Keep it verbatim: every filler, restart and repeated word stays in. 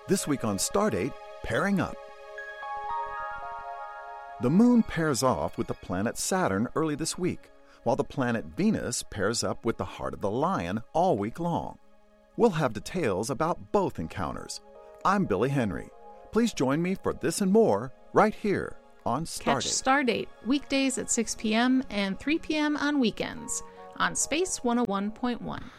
This week on Stardate, pairing up. The moon pairs off with the planet Saturn early this week, while the planet Venus pairs up with the heart of the lion all week long. We'll have details about both encounters. I'm Billy Henry. Please join me for this and more right here on Stardate. Catch Stardate weekdays at six p.m. and three p.m. on weekends on Space one oh one point one.